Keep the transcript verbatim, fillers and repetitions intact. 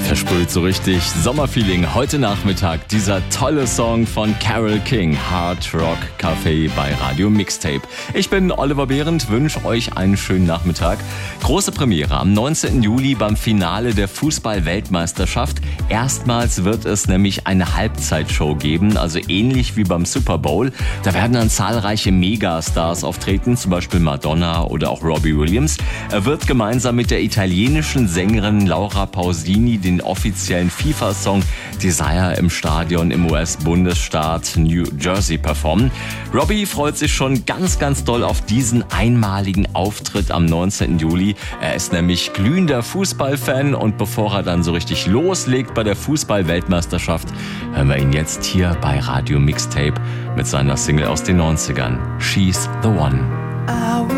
Versprüht so richtig Sommerfeeling heute Nachmittag. Dieser tolle Song von Carole King, Hard Rock Café bei Radio Mixtape. Ich bin Oliver Behrendt, wünsche euch einen schönen Nachmittag. Große Premiere am neunzehnten Juli beim Finale der Fußball-Weltmeisterschaft. Erstmals wird es nämlich eine Halbzeitshow geben, also ähnlich wie beim Super Bowl. Da werden dann zahlreiche Megastars auftreten, zum Beispiel Madonna oder auch Robbie Williams. Er wird gemeinsam mit der italienischen Sängerin Laura Pausini den offiziellen FIFA-Song Desire im Stadion im U S-Bundesstaat New Jersey performen. Robbie freut sich schon ganz, ganz doll auf diesen einmaligen Auftritt am neunzehnten Juli. Er ist nämlich glühender Fußballfan und bevor er dann so richtig loslegt bei der Fußball-Weltmeisterschaft, hören wir ihn jetzt hier bei Radio Mixtape mit seiner Single aus den neunzigern, She's the One.